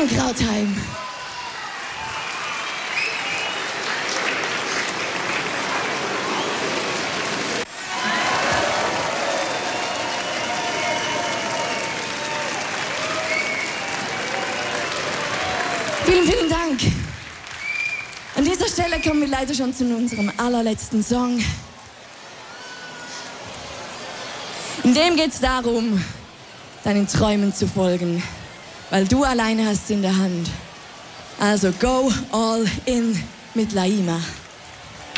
Dank, Rautheim. Vielen, vielen Dank. An dieser Stelle kommen wir leider schon zu unserem allerletzten Song. In dem geht es darum, deinen Träumen zu folgen, weil du alleine hast in der Hand. Also go all in mit Laima.